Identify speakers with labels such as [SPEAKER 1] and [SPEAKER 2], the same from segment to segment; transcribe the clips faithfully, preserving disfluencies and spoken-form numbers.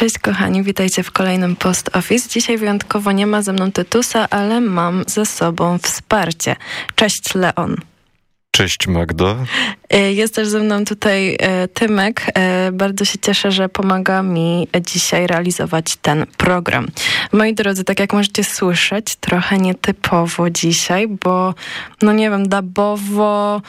[SPEAKER 1] Cześć kochani, witajcie w kolejnym Post Office. Dzisiaj wyjątkowo nie ma ze mną Tytusa, ale mam ze sobą wsparcie. Cześć Leon.
[SPEAKER 2] Cześć Magdo.
[SPEAKER 1] Jest też ze mną tutaj Tymek. Bardzo się cieszę, że pomaga mi dzisiaj realizować ten program. Moi drodzy, tak jak możecie słyszeć, trochę nietypowo dzisiaj, bo no nie wiem, dubowo...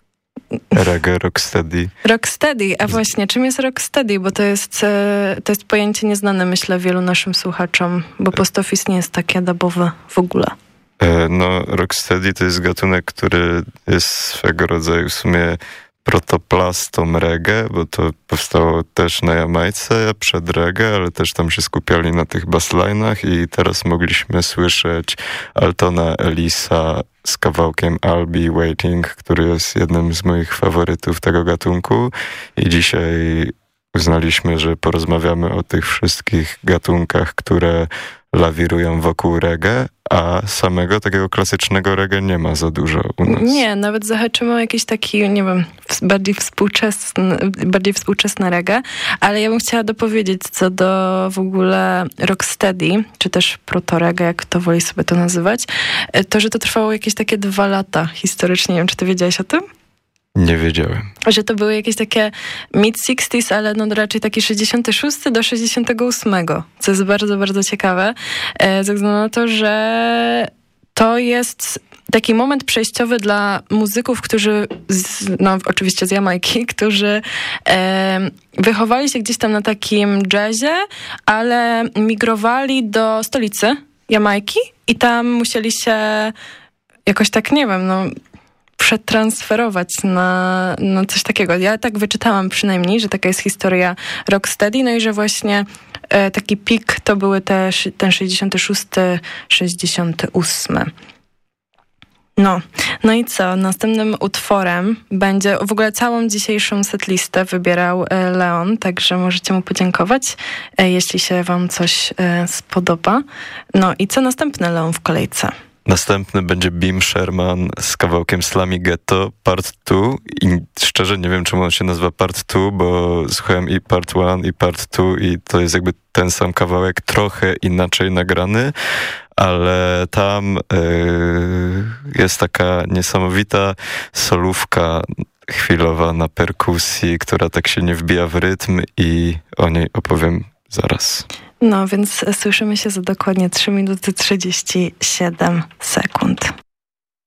[SPEAKER 2] Reggae, rocksteady.
[SPEAKER 1] Rocksteady, a właśnie, czym jest rocksteady? Bo to jest, to jest pojęcie nieznane, myślę, wielu naszym słuchaczom, bo Post Office nie jest takie dubowe w ogóle.
[SPEAKER 2] No, rocksteady to jest gatunek, który jest swego rodzaju w sumie protoplastą reggae, bo to powstało też na Jamajce przed reggae, ale też tam się skupiali na tych basslinach i teraz mogliśmy słyszeć Altona Ellisa z kawałkiem I'll Be Waiting, który jest jednym z moich faworytów tego gatunku i dzisiaj uznaliśmy, że porozmawiamy o tych wszystkich gatunkach, które lawirują wokół reggae, a samego takiego klasycznego reggae nie ma za dużo u nas.
[SPEAKER 1] Nie, nawet zahaczymy o jakiś taki, nie wiem, bardziej współczesny, bardziej współczesne reggae, ale ja bym chciała dopowiedzieć co do w ogóle rocksteady, czy też proto-reggae, jak to woli sobie to nazywać, to, że to trwało jakieś takie dwa lata historycznie. Nie wiem, czy ty wiedziałeś o tym?
[SPEAKER 2] Nie wiedziałem. Że
[SPEAKER 1] to były jakieś takie mid-sixties, ale no raczej taki sześćdziesiąty szósty do sześćdziesiątego ósmego, co jest bardzo, bardzo ciekawe, ze względu na to, że to jest taki moment przejściowy dla muzyków, którzy, z, no oczywiście z Jamajki, którzy e, wychowali się gdzieś tam na takim jazzie, ale migrowali do stolicy Jamajki i tam musieli się jakoś tak, nie wiem, no... przetransferować na, na coś takiego. Ja tak wyczytałam przynajmniej, że taka jest historia rocksteady, no i że właśnie e, taki pik to były te, ten sześćdziesiąty szósty sześćdziesiąty ósmy. No, no i co? Następnym utworem będzie, w ogóle całą dzisiejszą setlistę wybierał e, Leon, także możecie mu podziękować, e, jeśli się wam coś e, spodoba. No i co następne, Leon, w kolejce?
[SPEAKER 2] Następny będzie Beam Sherman z kawałkiem Slummy Ghetto Part dwa i szczerze nie wiem, czemu on się nazywa Part dwa, bo słuchałem i Part jeden i Part dwa i to jest jakby ten sam kawałek, trochę inaczej nagrany, ale tam yy, jest taka niesamowita solówka chwilowa na perkusji, która tak się nie wbija w rytm i o niej opowiem zaraz.
[SPEAKER 1] No, więc słyszymy się za dokładnie trzy minuty trzydzieści siedem sekund.